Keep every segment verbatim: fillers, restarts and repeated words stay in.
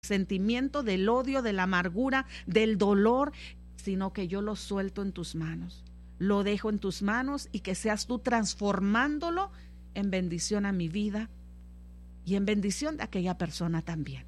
sentimiento, del odio, de la amargura, del dolor, sino que yo lo suelto en tus manos, lo dejo en tus manos y que seas tú transformándolo en bendición a mi vida y en bendición de aquella persona también.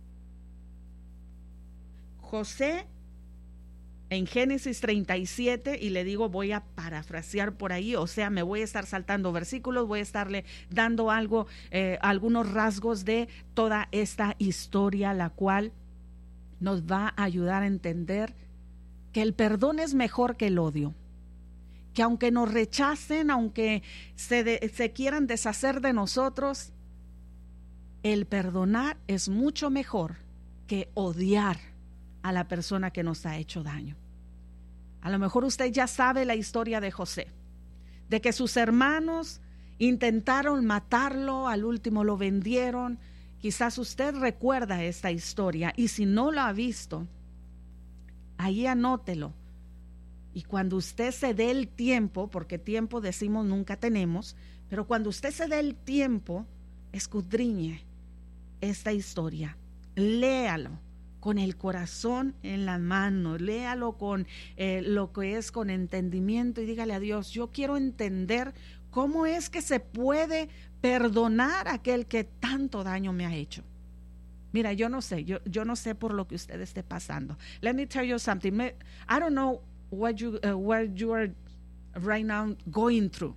José, en Génesis treinta y siete, y le digo, voy a parafrasear por ahí, o sea, me voy a estar saltando versículos, voy a estarle dando algo, eh, algunos rasgos de toda esta historia, la cual nos va a ayudar a entender que el perdón es mejor que el odio, que aunque nos rechacen, aunque se, de, se quieran deshacer de nosotros, el perdonar es mucho mejor que odiar a la persona que nos ha hecho daño. A lo mejor usted ya sabe la historia de José, de que sus hermanos intentaron matarlo, al último lo vendieron. Quizás usted recuerda esta historia, y si no lo ha visto, ahí anótelo. Y cuando usted se dé el tiempo, porque tiempo decimos nunca tenemos, pero cuando usted se dé el tiempo, escudriñe esta historia, léalo con el corazón en la mano, léalo con eh, lo que es con entendimiento, y dígale a Dios, yo quiero entender cómo es que se puede perdonar a aquel que tanto daño me ha hecho. Mira, yo no sé, yo, yo no sé por lo que usted esté pasando. Let me tell you something. I don't know what you, uh, what you are right now going through.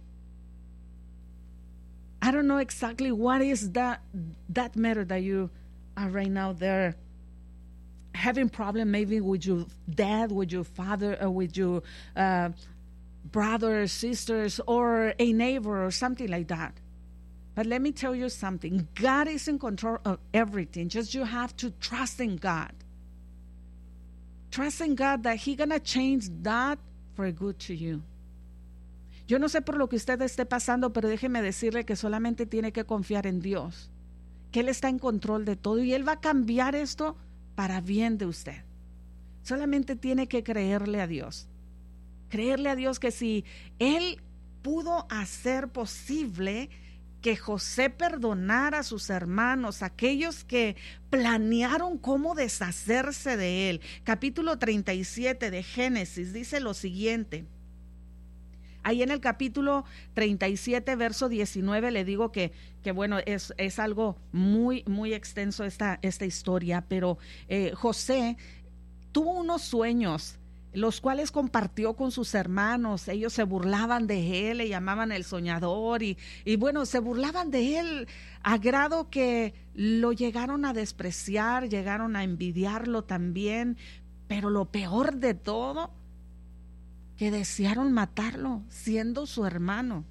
I don't know exactly what is that, that matter that you are right now there having problem maybe with your dad, with your father, or with your uh, brothers, sisters, or a neighbor or something like that. But let me tell you something. God is in control of everything. Just you have to trust in God. Trust in God that He's going to change that for good to you. Yo no sé por lo que usted esté pasando, pero déjeme decirle que solamente tiene que confiar en Dios, que Él está en control de todo y Él va a cambiar esto para bien de usted. Solamente tiene que creerle a Dios. Creerle a Dios que si Él pudo hacer posible que José perdonara a sus hermanos, aquellos que planearon cómo deshacerse de él. Capítulo treinta y siete de Génesis dice lo siguiente. Ahí en el capítulo treinta y siete, verso diecinueve, le digo que, que bueno, es, es algo muy, muy extenso esta, esta historia, pero eh, José tuvo unos sueños, los cuales compartió con sus hermanos. Ellos se burlaban de él, le llamaban el soñador, y, y bueno, se burlaban de él a grado que lo llegaron a despreciar, llegaron a envidiarlo también, pero lo peor de todo, que desearon matarlo, siendo su hermano.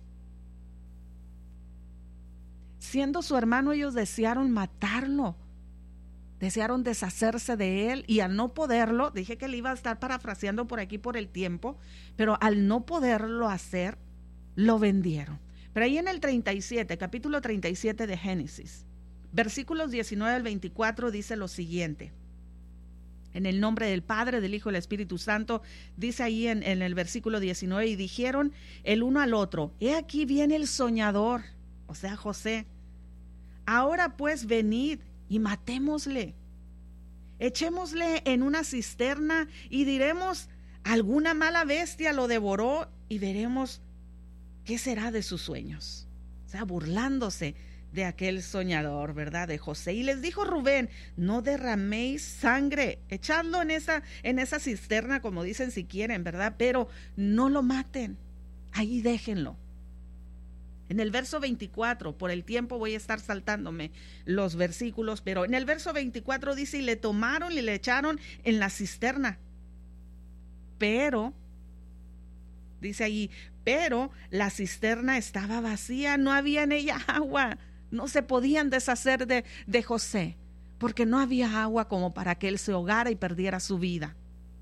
Siendo su hermano, ellos desearon matarlo. Desearon deshacerse de él, y al no poderlo, dije que le iba a estar parafraseando por aquí por el tiempo, pero al no poderlo hacer, lo vendieron. Pero ahí en el treinta y siete, capítulo treinta y siete de Génesis, versículos diecinueve al veinticuatro, dice lo siguiente. En el nombre del Padre, del Hijo y del Espíritu Santo, dice ahí en, en el versículo diecinueve, y dijeron el uno al otro, he aquí viene el soñador, o sea José, ahora pues venid y matémosle, echémosle en una cisterna y diremos, alguna mala bestia lo devoró, y veremos qué será de sus sueños. O sea, burlándose de aquel soñador, ¿verdad? De José. Y les dijo Rubén, no derraméis sangre, echadlo en esa, en esa cisterna, como dicen si quieren, ¿verdad? Pero no lo maten, ahí déjenlo. En el verso veinticuatro, por el tiempo voy a estar saltándome los versículos, pero en el verso veinticuatro dice, y le tomaron y le echaron en la cisterna. Pero, dice ahí, pero la cisterna estaba vacía, no había en ella agua. No se podían deshacer de, de José, porque no había agua como para que él se ahogara y perdiera su vida.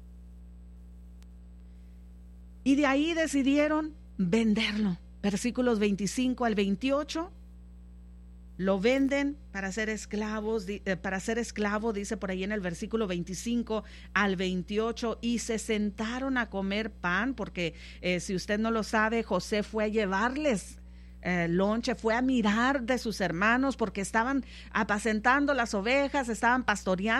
Y de ahí decidieron venderlo. Versículos veinticinco al veintiocho, lo venden para ser esclavos, para ser esclavo, dice por ahí en el versículo veinticinco al veintiocho, y se sentaron a comer pan, porque eh, si usted no lo sabe, José fue a llevarles eh, lonche, fue a mirar de sus hermanos porque estaban apacentando las ovejas, estaban pastoreando